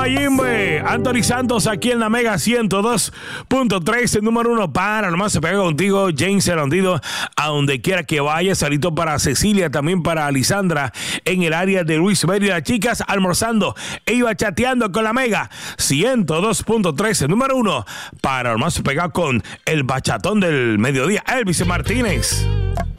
Mayimbe, Anthony Santos aquí en la Mega 102.3, el número 1 para nomás se pega contigo, James el Hundido, a donde quiera que vaya. Salito para Cecilia, también para Alisandra en el área de Luis Meri. Las chicas almorzando e iba chateando con la Mega 102.3, el número 1 para nomás se pega con el bachatón del mediodía, Elvis Martínez.